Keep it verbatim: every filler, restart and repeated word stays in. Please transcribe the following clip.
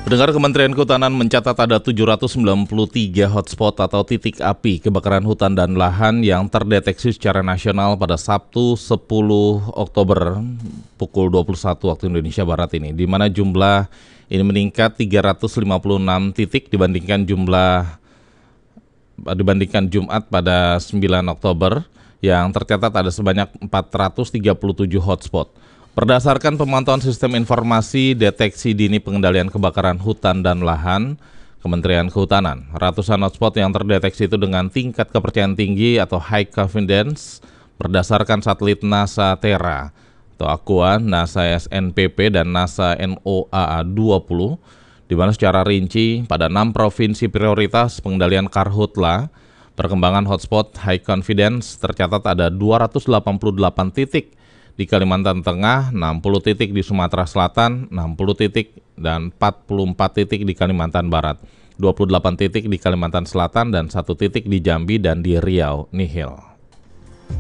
Pendengar, Kementerian Kehutanan mencatat ada tujuh ratus sembilan puluh tiga hotspot atau titik api kebakaran hutan dan lahan yang terdeteksi secara nasional pada Sabtu sepuluh Oktober pukul dua puluh satu waktu Indonesia Barat ini, di mana jumlah ini meningkat tiga ratus lima puluh enam titik dibandingkan jumlah dibandingkan Jumat pada sembilan Oktober yang tercatat ada sebanyak empat ratus tiga puluh tujuh hotspot. Berdasarkan pemantauan Sistem Informasi Deteksi Dini Pengendalian Kebakaran Hutan dan Lahan, Kementerian Kehutanan, ratusan hotspot yang terdeteksi itu dengan tingkat kepercayaan tinggi atau high confidence berdasarkan satelit NASA Terra atau Aqua, NASA S N P P, dan NASA NOAA dua puluh, di mana secara rinci pada enam provinsi prioritas pengendalian karhutla, perkembangan hotspot high confidence tercatat ada dua ratus delapan puluh delapan titik di Kalimantan Tengah, enam puluh titik di Sumatera Selatan, enam puluh titik dan empat puluh empat titik di Kalimantan Barat, dua puluh delapan titik di Kalimantan Selatan dan satu titik di Jambi dan di Riau, nihil.